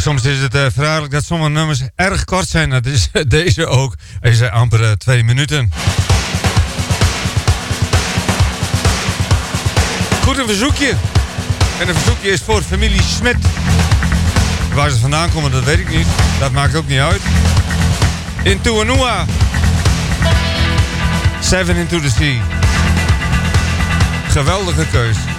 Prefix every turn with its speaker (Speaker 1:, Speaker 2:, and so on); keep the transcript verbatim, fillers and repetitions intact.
Speaker 1: soms is het uh, verraderlijk dat sommige nummers erg kort zijn. Dat is deze ook. Hij zei amper uh, twee minuten. Goed, een verzoekje. En een verzoekje is voor familie Smit. Waar ze vandaan komen, dat weet ik niet. Dat maakt ook niet uit. In Tuanua. Seven into the Sea. Geweldige keus.